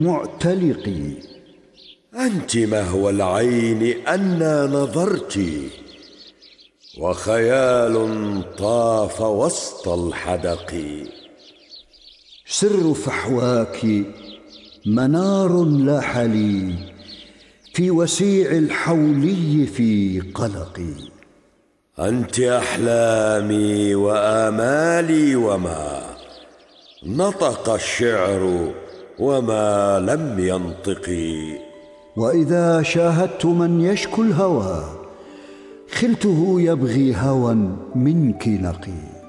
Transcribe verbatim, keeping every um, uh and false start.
معتلقي. أنت مهوى العين أنى نظرت، وخيال طاف وسط الحدق. سر فحواك منار لاح لي في وسيع الحولي في قلقي. أنت أحلامي وآمالي، وما نطق الشعر وما لم ينطق. وإذا شاهدت من يشكو الهوى خلته يبغي هوى منك نقي.